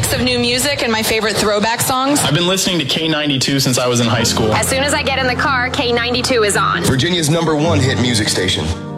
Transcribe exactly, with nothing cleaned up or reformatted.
mix of new music and my favorite throwback songs. I've been listening to K ninety-two since I was in high school. As soon as I get in the car, K ninety-two is on. Virginia's number one hit music station.